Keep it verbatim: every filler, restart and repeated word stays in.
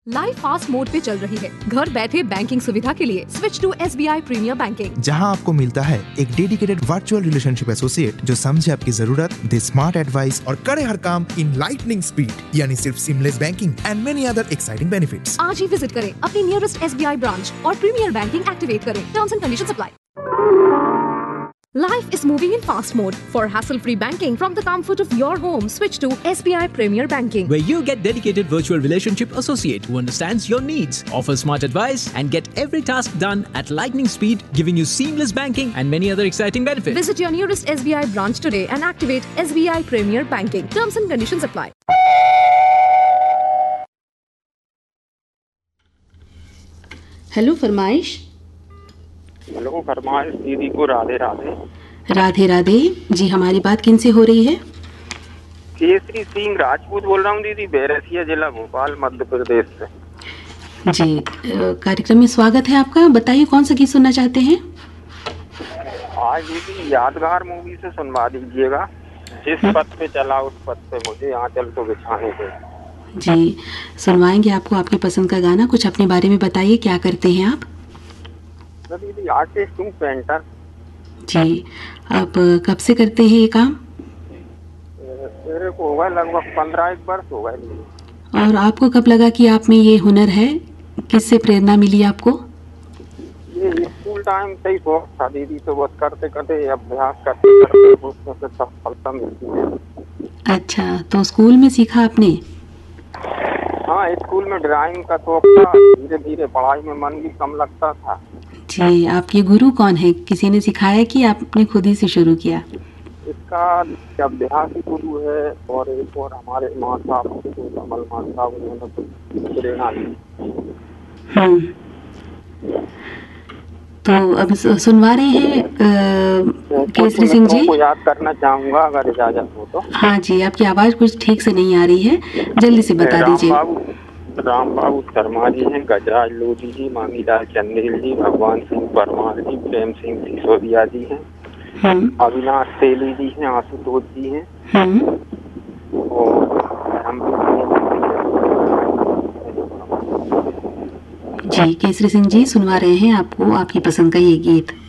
Life fast mode पे चल रही है। घर बैठे बैंकिंग सुविधा के लिए switch to S B I premiere banking, जहां आपको मिलता है एक डेडिकेटेड वर्चुअल रिलेशनशिप एसोसिएट जो समझे आपकी जरूरत, दे स्मार्ट एडवाइस और करे हर काम इन लाइटनिंग स्पीड, यानी सिर्फ seamless banking and many other exciting benefits. आज ही विजिट करें अपनी nearest S B I branch और प्रीमियर बैंकिंग एक्टिवेट करें। Terms and conditions apply. Life is moving in fast mode. For hassle-free banking from the comfort of your home, switch to S B I Premier Banking, where you get dedicated virtual relationship associate who understands your needs, offers smart advice, and get every task done at lightning speed, giving you seamless banking and many other exciting benefits. Visit your nearest S B I branch today and activate S B I Premier Banking. Terms and conditions apply. Hello फरमाइश। Hello फरमाइश दीदी को राधे राधे। राधे राधे जी, हमारी बात किन से हो रही है? केसरी सिंह राजपूत बोल रहा हूँ दीदी, बैरसिया जिला भोपाल मध्य प्रदेश से। जी, कार्यक्रम में स्वागत है आपका। बताइए कौन सा गीत सुनना चाहते हैं? आज दीदी यादगार मूवी से सुनवा दीजिएगा, जिस पथ पे चला उस पथ पे मुझे यहाँ चल तो बिछाने पे। जी, सुनवाएंगे आपको आपकी पसंद का गाना। कुछ अपने बारे में बताइए, क्या करते हैं आप? दीदी आर्टिस्ट हूँ, पेंटर। जी, आप कब से करते हैं ये काम? मेरे को होगा लगभग पंद्रह एक वर्ष हो गए। और आपको कब लगा कि आप में ये हुनर है? किससे प्रेरणा मिली आपको? ये स्कूल टाइम से ही शौक था दीदी, तो बस करते करते अभ्यास करते करते उसमें से सफलता मिलती है। अच्छा, तो स्कूल में सीखा आपने? हाँ, स्कूल में ड्राइंग का शौक था, धीरे धीरे पढ़ाई में मन भी कम लगता था। जी, आपके गुरु कौन है? किसी ने सिखाया कि आपने खुद ही से शुरू किया? इसका अभ्यास गुरु है, और एक और हमारे माँ साहब, कमल माँ साहब, उन्होंने तो प्रेरणा दी। हम्म, तो अब सुनवा रहे हैं केसरी सिंह जी को। याद करना चाहूँगा अगर इजाजत हो तो। हाँ जी, आपकी आवाज़ कुछ ठीक से नहीं आ रही है, जल्दी से बता दीजिए। राम बाबू शर्मा जी हैं, गजराज लोधी जी, मामीलाल चंदेल जी, भगवान सिंह परमार जी, प्रेम सिंह सिसोदिया जी हैं, अविनाश तेली जी हैं, आशुतोष जी हैं, और हम जी। केसरी सिंह जी सुनवा रहे हैं आपको आपकी पसंद का ये गीत।